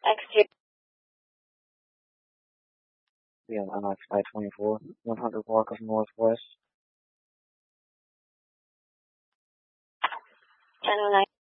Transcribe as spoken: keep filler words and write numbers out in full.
Yeah, uh, Flight twenty-four, one hundred block of Northwest. ten oh nine.